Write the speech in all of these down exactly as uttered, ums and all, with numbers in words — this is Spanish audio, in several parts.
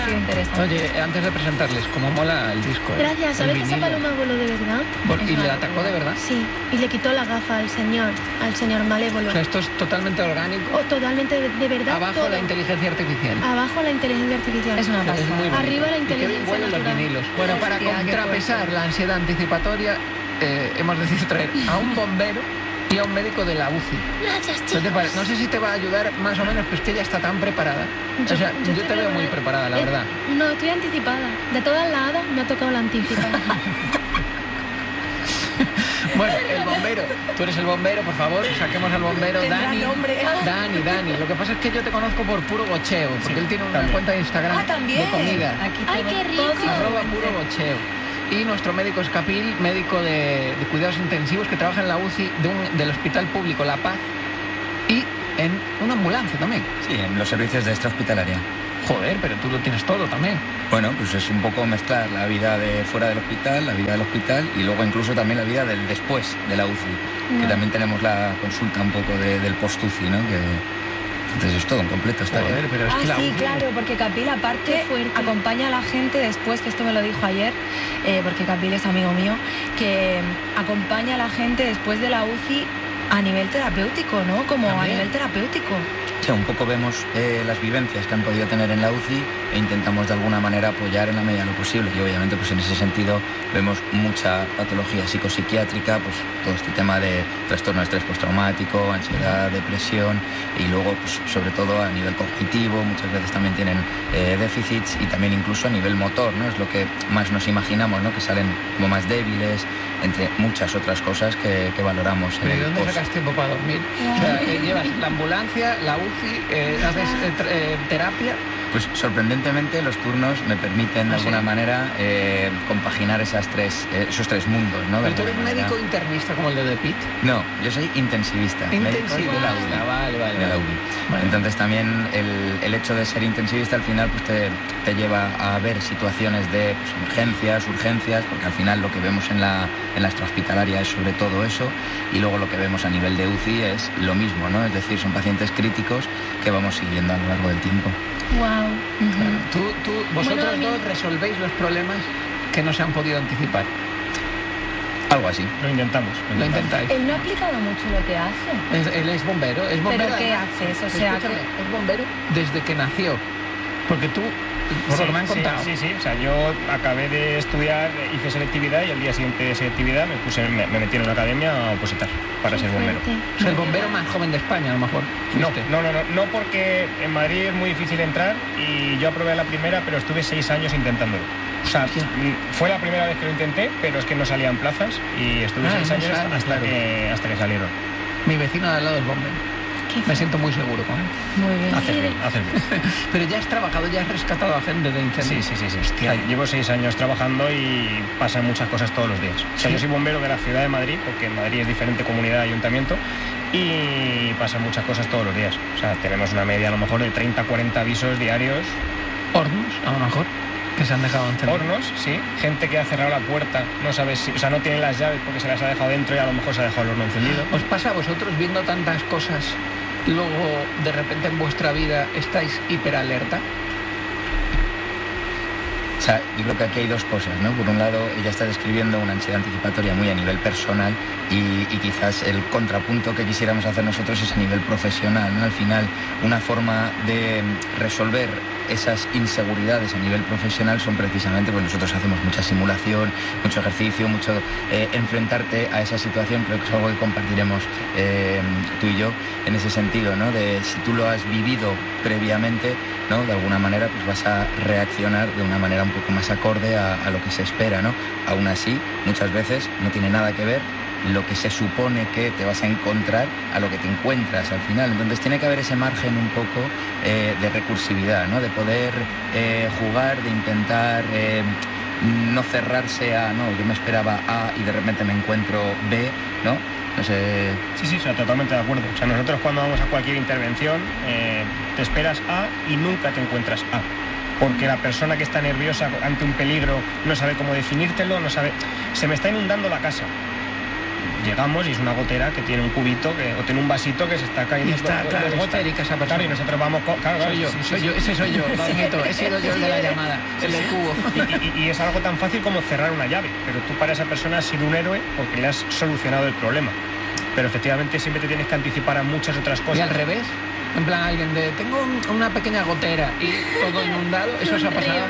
sido interesante. Oye, antes de presentarles, cómo mola el disco. ¿eh? Gracias, ¿sabes que esa paloma voló de verdad? Por, ¿Y le atacó de verdad? Sí, y le quitó la gafa al señor, al señor malévolo. O sea, esto es totalmente orgánico. Oh, totalmente de, de verdad. Abajo todo. La inteligencia artificial. Abajo la inteligencia artificial. Es una pasada. Es muy Arriba la inteligencia y qué bien huelen los vinilos. Bueno, para Hostia, contrapesar la ansiedad anticipatoria, eh, hemos decidido traer a un bombero y a un médico de la U C I. Gracias, ¿Qué te parece? No sé si te va a ayudar más o menos, pero es que ella está tan preparada. Yo, o sea, yo, yo te veo muy preparada, la eh, verdad. No, estoy anticipada. De todas las hadas me ha tocado la anticipada. Bueno, el bombero. Tú eres el bombero, por favor, saquemos al bombero. Dani. Nombre. Dani, Dani. Lo que pasa es que yo te conozco por Puro Bocheo, porque sí, él tiene una también. cuenta de Instagram Ah, también. de comida. Aquí ¡Ay, todo- qué rico! todo sin Arroba vergüenza. Puro Bocheo. Y nuestro médico es Capil, médico de, de cuidados intensivos que trabaja en la U C I de un, del Hospital Público La Paz y en una ambulancia también. Sí, en los servicios de extrahospitalaria. Joder, pero tú lo tienes todo también. Bueno, pues es un poco mezclar la vida de fuera del hospital, la vida del hospital y luego incluso también la vida del después de la U C I, No. que también tenemos la consulta un poco de, del post-U C I, ¿no? Que, entonces es todo un completo, está Joder, bien. pero es Ah, que la sí, U C I... claro, porque Capil aparte Qué fuerte. acompaña a la gente después, que esto me lo dijo ayer, eh, porque Capil es amigo mío, que mm, acompaña a la gente después de la U C I a nivel terapéutico, ¿no? Como También. a nivel terapéutico. O sea, un poco vemos eh, las vivencias que han podido tener en la U C I e intentamos de alguna manera apoyar en la medida de lo posible. Y obviamente pues en ese sentido vemos mucha patología psicopsiquiátrica, pues todo este tema de trastorno de estrés postraumático, ansiedad, depresión y luego pues sobre todo a nivel cognitivo, muchas veces también tienen eh, déficits y también incluso a nivel motor, ¿no? Es lo que más nos imaginamos, ¿no? Que salen como más débiles, entre muchas otras cosas que, que valoramos. En ¿Pero ¿y el dónde post. sacas tiempo para dormir? O sea, eh, llevas la ambulancia, la U C I, eh, haces eh, tra- eh, terapia. Pues sorprendentemente los turnos me permiten de ¿Ah, alguna sí? manera eh, compaginar esas tres, eh, esos tres mundos, ¿no? De Pero tú eres alguna manera. médico internista como el de The Pit. No, yo soy intensivista. médico Intensivista. de la U C I. Vale, vale, de la vale. U C I. Vale. Entonces también el, el hecho de ser intensivista al final pues te, te lleva a ver situaciones de pues, emergencias, urgencias, porque al final lo que vemos en la, en la extrahospitalaria es sobre todo eso, y luego lo que vemos a nivel de U C I es lo mismo, ¿no? Es decir, son pacientes críticos que vamos siguiendo a lo largo del tiempo. Wow. Claro. Tú, tú, vosotros Bueno, a mí- dos resolvéis los problemas que no se han podido anticipar. Algo así. Lo intentamos. Lo intentáis. Él no ha explicado mucho lo que hace. Es- él es bombero, es bombero. ¿Pero qué además. haces? O sea, Escúchame, es bombero desde que nació. Porque tú, por lo que me han Sí, contado, Sí, sí, o sea, yo acabé de estudiar, hice selectividad y al día siguiente de selectividad me puse, me, me metí en una academia a opositar para ser bombero. es el bombero más joven de España, a lo mejor. No, fuiste. no, no, no, no porque en Madrid es muy difícil entrar y yo aprobé la primera, pero estuve seis años intentándolo. O sea, Hostia. mm, fue la primera vez que lo intenté, pero es que no salían plazas y estuve Ah, seis no años salen, hasta, claro. que, hasta que salieron. Mi vecino de al lado es bombero. Qué Me siento muy seguro con él. Muy bien. Haces bien, haces bien. Pero ya has trabajado, ya has rescatado a gente de Sí, incendios. sí, sí, sí. Hostia. Llevo seis años trabajando y pasan muchas cosas todos los días. O sea, Sí. yo soy bombero de la ciudad de Madrid, porque en Madrid es diferente comunidad y ayuntamiento, y pasan muchas cosas todos los días. O sea, tenemos una media a lo mejor de treinta, cuarenta avisos diarios. Hornos, a lo mejor, que se han dejado encender. Hornos, sí. Gente que ha cerrado la puerta, no sabes si, o sea, no tiene las llaves porque se las ha dejado dentro y a lo mejor se ha dejado el horno encendido. ¿Os pasa a vosotros viendo tantas cosas, luego de repente en vuestra vida estáis hiperalerta? O sea, yo creo que aquí hay dos cosas, ¿no? Por un lado, ella está describiendo una ansiedad anticipatoria muy a nivel personal y, y quizás el contrapunto que quisiéramos hacer nosotros es a nivel profesional, ¿no? Al final, una forma de resolver esas inseguridades a nivel profesional son precisamente, pues nosotros hacemos mucha simulación, mucho ejercicio, mucho eh, enfrentarte a esa situación. Creo que es algo que compartiremos eh, tú y yo en ese sentido, ¿no? De si tú lo has vivido previamente, ¿no? De alguna manera pues vas a reaccionar de una manera un poco más acorde a, a lo que se espera, ¿no? Aún así, muchas veces no tiene nada que ver lo que se supone que te vas a encontrar a lo que te encuentras al final. Entonces tiene que haber ese margen un poco eh, de recursividad, ¿no? De poder eh, jugar, de intentar eh, no cerrarse a, no, yo me esperaba A y de repente me encuentro B, ¿no? No sé. Sí, sí, o sea, totalmente de acuerdo. O sea, nosotros cuando vamos a cualquier intervención eh, te esperas A y nunca te encuentras A. Porque la persona que está nerviosa ante un peligro no sabe cómo definírtelo, no sabe... Se me está inundando la casa. llegamos y es una gotera que tiene un cubito que, o tiene un vasito que se está cayendo. Y está, todo- claro, todo es está. gotérica esa persona. Claro, y nosotros vamos... co- Claro, claro, Soy yo, sí, sí, soy sí. yo, ese soy yo, lo admito, he sido yo el de la llamada, el del cubo. Y, y- y es algo tan fácil como cerrar una llave, pero tú para esa persona has sido un héroe porque le has solucionado el problema. Pero efectivamente siempre te tienes que anticipar a muchas otras Y cosas. al revés, en plan alguien de, tengo un- una pequeña gotera y todo inundado, ¿eso os ha Un río. pasado?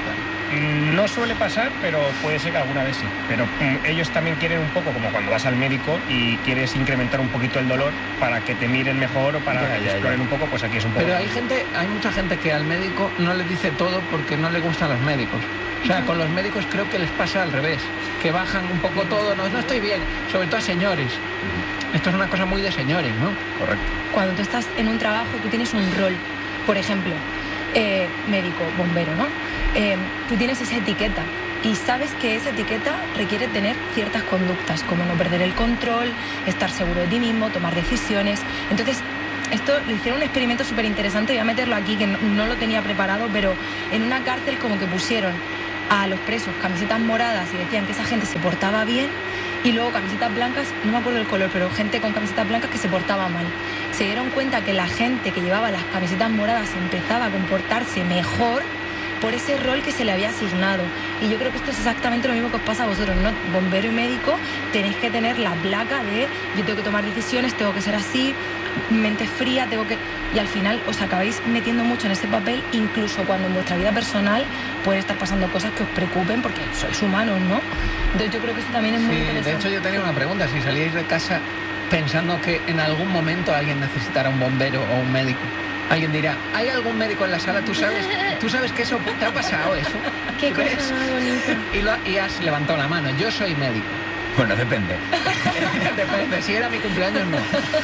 Mm, No suele pasar, pero puede ser que alguna vez sí. Pero mm, ellos también quieren un poco, como cuando vas al médico y quieres incrementar un poquito el dolor para que te miren mejor o para Ya, que ya, exploren ya. un poco, pues aquí es un poco... Pero hay gente, hay mucha gente que al médico no le dice todo porque no le gustan los médicos. O sea, con los médicos creo que les pasa al revés, que bajan un poco todo, no, no estoy bien, sobre todo a señores. Esto es una cosa muy de señores, ¿no? Correcto. Cuando tú estás en un trabajo, tú tienes un rol. Por ejemplo, eh, médico, bombero, ¿no? Eh, tú tienes esa etiqueta y sabes que esa etiqueta requiere tener ciertas conductas, como no perder el control, estar seguro de ti mismo, tomar decisiones. Entonces, esto le hicieron un experimento súper interesante, voy a meterlo aquí, que no, no lo tenía preparado, pero en una cárcel como que pusieron a los presos camisetas moradas y decían que esa gente se portaba bien, y luego camisetas blancas, no me acuerdo el color, pero gente con camisetas blancas que se portaba mal. Se dieron cuenta que la gente que llevaba las camisetas moradas empezaba a comportarse mejor por ese rol que se le había asignado. Y yo creo que esto es exactamente lo mismo que os pasa a vosotros, ¿no? Bombero y médico, tenéis que tener la placa de yo tengo que tomar decisiones, tengo que ser así, mente fría, tengo que... Y al final os acabáis metiendo mucho en ese papel, incluso cuando en vuestra vida personal pueden estar pasando cosas que os preocupen porque sois humanos, ¿no? Entonces yo creo que eso también es muy Sí, interesante. de hecho yo tenía una pregunta, si salíais de casa pensando que en algún momento alguien necesitara un bombero o un médico. Alguien dirá, ¿hay algún médico en la sala? ¿Tú sabes, ¿tú sabes que eso te ha pasado eso? Qué cosa ¿Ves? más bonita. Y, lo- y has levantado la mano, yo soy médico. Bueno, depende. Depende, si era mi cumpleaños no.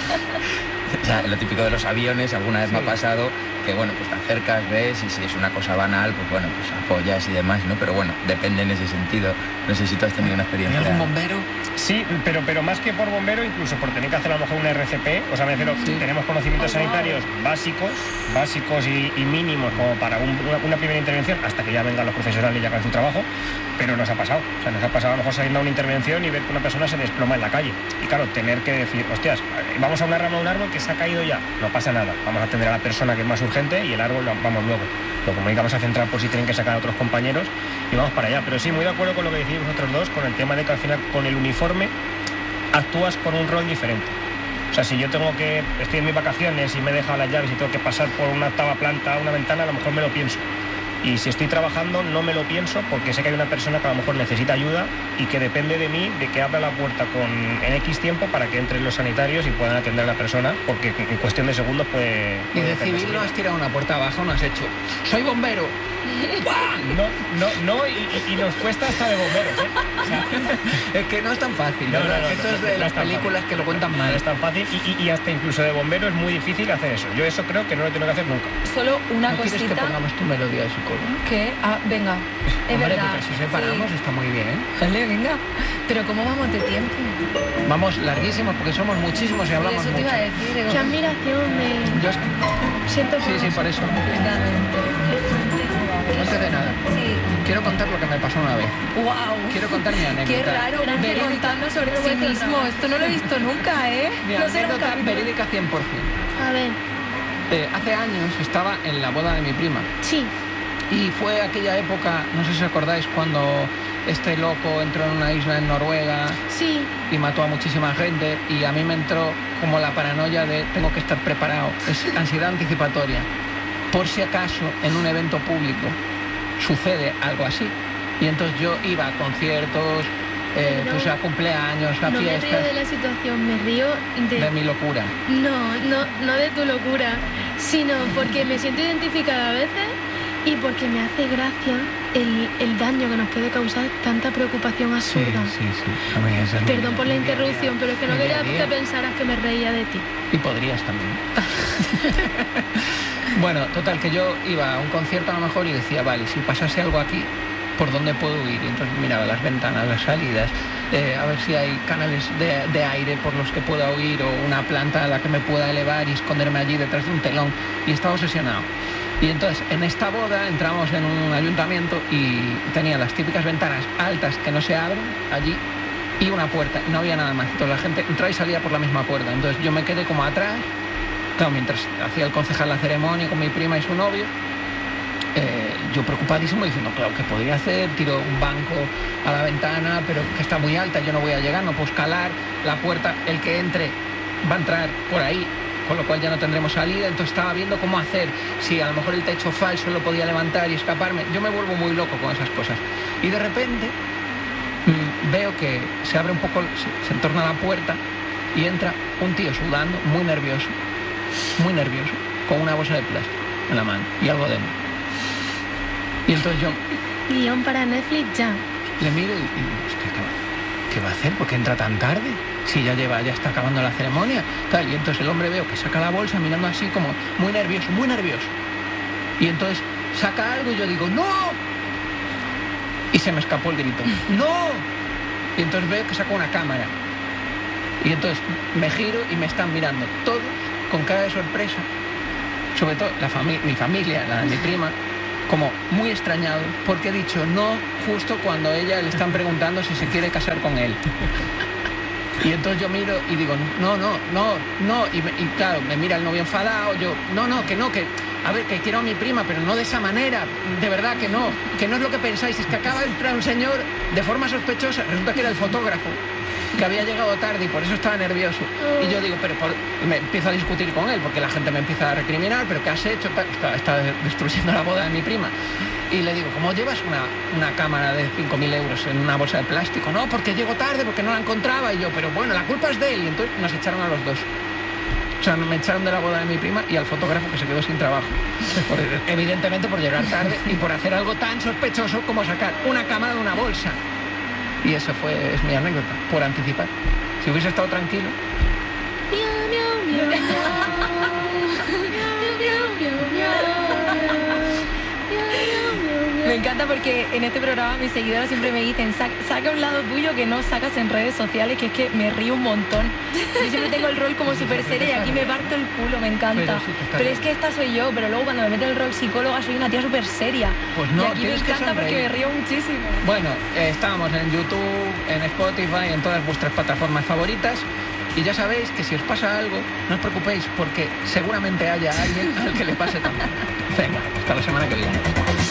Ya, lo típico de los aviones, alguna vez me Sí. ha pasado que, bueno, pues te acercas, ves, y si es una cosa banal, pues bueno, pues apoyas y demás, ¿no? Pero bueno, depende en ese sentido. No sé si tú has tenido una ¿Hay experiencia... algún bombero? Sí, pero, pero más que por bombero, incluso por tener que hacer a lo mejor un R C P, o sea, me refiero, Sí. tenemos conocimientos Oh, wow. sanitarios básicos, básicos y, y mínimos como para un- una, una primera intervención, hasta que ya vengan los profesionales y hagan su trabajo, pero nos ha pasado. O sea, nos ha pasado a lo mejor saliendo a una intervención y ver que una persona se desploma en la calle. Y claro, tener que decir, hostias, vamos a una rama de un árbol que se ha caído ya, no pasa nada, vamos a atender a la persona que es más urgente y el árbol lo- vamos luego. Lo comunicamos a central por si tienen que sacar a otros compañeros y vamos para allá. Pero sí, muy de acuerdo con lo que decís vosotros dos, con el tema de que al final con el uniforme actúas con un rol diferente. O sea, si yo tengo que, estoy en mis vacaciones y me he dejado las llaves y tengo que pasar por una octava planta, una ventana, a lo mejor me lo pienso. Y si estoy trabajando, no me lo pienso porque sé que hay una persona que a lo mejor necesita ayuda y que depende de mí de que abra la puerta con en X tiempo para que entren los sanitarios y puedan atender a la persona, porque en cuestión de segundos puede... Y puede de perderse civil no vida. has tirado una puerta abajo, no has hecho, soy bombero. No, no, no, y, y- y nos cuesta hasta de bomberos, ¿eh? O sea, Es que no es tan fácil, No, ¿verdad? no, no, Esto no, es de no las es tan películas fácil. que lo cuentan no mal. es tan fácil y, y- y hasta incluso de bombero es muy difícil hacer eso. Yo eso creo que no lo tengo que hacer nunca. Solo una ¿No quieres que cosita pongamos tu melodía de psicólogo? que... Ah, venga, es Hombre, verdad. porque si separamos sí. está muy bien. Vale, venga. Pero ¿cómo vamos de tiempo? Vamos larguísimos porque somos muchísimos y hablamos Eso te mucho. iba a decir. Digo, Qué admiración, me Yo, siento sí, sí, por eso. Antes de nada, Sí. quiero contar lo que me pasó una vez. Wow. Quiero contar mi anécdota. Qué raro, Gracias. Monte contando sobre sí Vuestro mismo. trabajo. Esto no lo he visto nunca, ¿eh? Mi No será un anécdota capítulo. verídica cien por ciento. A ver, Eh, hace años estaba en la boda de mi prima. sí, Y fue aquella época, no sé si os acordáis, cuando este loco entró en una isla en Noruega sí, y mató a muchísima gente, y a mí me entró como la paranoia de tengo que estar preparado. Es ansiedad anticipatoria. Por si acaso en un evento público sucede algo así. Y entonces yo iba a conciertos, eh, Pero pues a cumpleaños, a no me río fiestas, de la situación, me río de... de mi locura. No, no, no de tu locura, sino porque me siento identificada a veces y porque me hace gracia el, el daño que nos puede causar tanta preocupación absurda. sí, sí. A mí esa es mi Perdón vida, por la mi día a día. interrupción, pero es que no Mi día quería a día. que pensaras que me reía de ti. Y podrías también. Bueno, total, que yo iba a un concierto a lo mejor y decía, vale, si pasase algo aquí, ¿por dónde puedo ir? Y entonces miraba las ventanas, las salidas, eh, a ver si hay canales de, de aire por los que pueda oír o una planta a la que me pueda elevar y esconderme allí detrás de un telón. Y estaba obsesionado. Y entonces, en esta boda entramos en un ayuntamiento y tenía las típicas ventanas altas que no se abren allí y una puerta, y no había nada más. Entonces la gente entraba y salía por la misma puerta. Entonces yo me quedé como atrás, claro, mientras hacía el concejal la ceremonia con mi prima y su novio, eh, yo preocupadísimo diciendo, claro, ¿qué podría hacer? Tiro un banco a la ventana, pero que está muy alta, yo no voy a llegar, no puedo escalar, la puerta, el que entre va a entrar por ahí, con lo cual ya no tendremos salida. Entonces estaba viendo cómo hacer, si a lo mejor el techo falso lo podía levantar y escaparme. Yo me vuelvo muy loco con esas cosas. Y de repente mmm, veo que se abre un poco, se, se entorna la puerta y entra un tío sudando, muy nervioso, muy nervioso, con una bolsa de plástico en la mano y algo dentro. Y entonces yo Guión para Netflix ya. le miro y, y digo, hostia, ¿qué va, ¿qué va a hacer? ¿Por qué entra tan tarde? Si ya lleva, ya está acabando la ceremonia. Tal, y entonces el hombre veo que saca la bolsa mirando así como muy nervioso, muy nervioso. Y entonces saca algo y yo digo, ¡no! Y se me escapó el grito, ¡no! Y entonces veo que saca una cámara. Y entonces me giro y me están mirando todos con cara de sorpresa. Sobre todo la fami- mi familia, la de mi prima, como muy extrañados, porque he dicho no justo cuando a ella le están preguntando si se quiere casar con él. Y entonces yo miro y digo, no, no, no, no, y, me, y claro, me mira el novio enfadado, yo, no, no, que no, que, a ver, que quiero a mi prima, pero no de esa manera, de verdad que no, que no es lo que pensáis, es que acaba de entrar un señor de forma sospechosa, resulta que era el fotógrafo, que había llegado tarde y por eso estaba nervioso. Y yo digo, pero por... y me empiezo a discutir con él, porque la gente me empieza a recriminar, pero ¿qué has hecho? Está, está destruyendo la boda de mi prima. Y le digo, ¿cómo llevas una, una cámara de cinco mil euros en una bolsa de plástico? No, porque llego tarde, porque no la encontraba. Y yo, pero bueno, la culpa es de él. Y entonces nos echaron a los dos. O sea, me echaron de la boda de mi prima y al fotógrafo, que se quedó sin trabajo. Por, evidentemente por llegar tarde y por hacer algo tan sospechoso como sacar una cámara de una bolsa. Y eso fue, es mi anécdota, por anticipar. Si hubiese estado tranquilo... Miau, miau, miau, miau. Miau, miau, miau, miau. Me encanta porque en este programa mis seguidoras siempre me dicen, "Sa- saca un lado tuyo que no sacas en redes sociales", que es que me río un montón. Yo siempre tengo el rol como súper seria y aquí me parto el culo, me encanta. Pero sí te está Pero bien. es que esta soy yo, pero luego cuando me meto en el rol psicóloga soy una tía súper seria. Pues no, y aquí me tienes que encanta porque sonreír. me río muchísimo. Bueno, eh, estábamos en YouTube, en Spotify, en todas vuestras plataformas favoritas. Y ya sabéis que si os pasa algo, no os preocupéis, porque seguramente haya alguien al que le pase también. Venga, hasta la semana que viene.